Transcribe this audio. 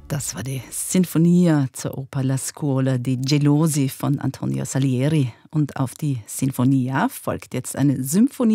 Das war die Sinfonia zur Oper La Scuola di Gelosi von Antonio Salieri. Und auf die Sinfonia folgt jetzt eine Symphonie